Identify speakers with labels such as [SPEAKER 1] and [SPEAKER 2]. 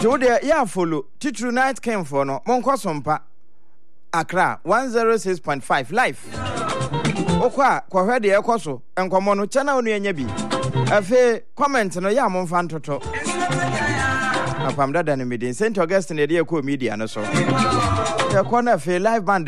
[SPEAKER 1] To the ya follow Titru Night came for no Monko Sompa Accra 106.5 live. Okwa kwa hwede ekoso enkomo no channel no enya bi. Afi comment no ya momfa ntoto. Apam dada no medin St Augustine de ekọ media no so. Ekọ na fe live band